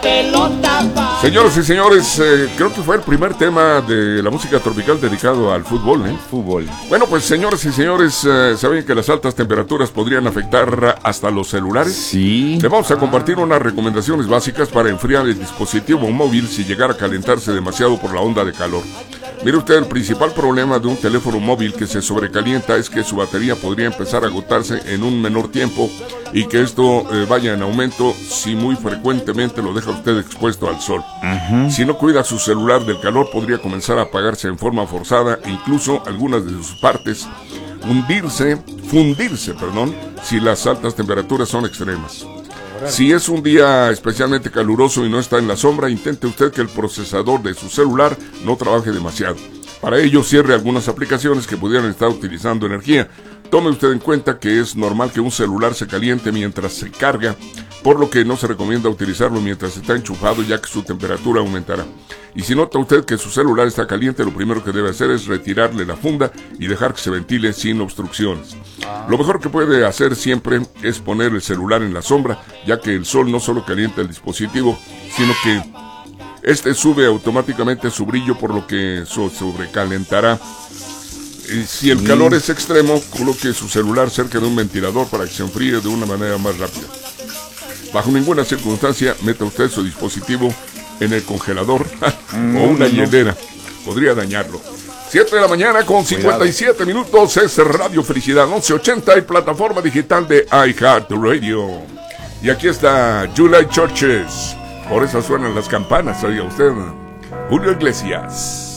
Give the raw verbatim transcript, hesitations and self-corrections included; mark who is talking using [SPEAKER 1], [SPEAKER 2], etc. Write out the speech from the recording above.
[SPEAKER 1] Señoras y señores, eh, creo que fue el primer tema de la música tropical dedicado al fútbol, ¿eh?
[SPEAKER 2] Fútbol.
[SPEAKER 1] Bueno, pues señoras y señores, eh, ¿saben que las altas temperaturas podrían afectar hasta los celulares?
[SPEAKER 2] Sí.
[SPEAKER 1] Le vamos a compartir unas recomendaciones básicas para enfriar el dispositivo móvil si llegara a calentarse demasiado por la onda de calor. Mire usted, el principal problema de un teléfono móvil que se sobrecalienta es que su batería podría empezar a agotarse en un menor tiempo y que esto eh, vaya en aumento si muy frecuentemente lo deja usted expuesto al sol. Uh-huh. Si no cuida su celular del calor, podría comenzar a apagarse en forma forzada e incluso algunas de sus partes hundirse, fundirse, perdón, si las altas temperaturas son extremas. Si es un día especialmente caluroso y no está en la sombra, intente usted que el procesador de su celular no trabaje demasiado. Para ello, cierre algunas aplicaciones que pudieran estar utilizando energía. Tome usted en cuenta que es normal que un celular se caliente mientras se carga, por lo que no se recomienda utilizarlo mientras está enchufado, ya que su temperatura aumentará. Y si nota usted que su celular está caliente, lo primero que debe hacer es retirarle la funda y dejar que se ventile sin obstrucciones. Lo mejor que puede hacer siempre es poner el celular en la sombra, ya que el sol no solo calienta el dispositivo, sino que este sube automáticamente su brillo, por lo que so- sobrecalentará. Y si el calor es extremo, coloque su celular cerca de un ventilador para que se enfríe de una manera más rápida. Bajo ninguna circunstancia meta usted su dispositivo en el congelador o una hielera, podría dañarlo. siete de la mañana con cincuenta y siete minutos, es Radio Felicidad once ochenta y plataforma digital de iHeartRadio. Y aquí está July Churches, por eso suenan las campanas, oiga usted, Julio Iglesias.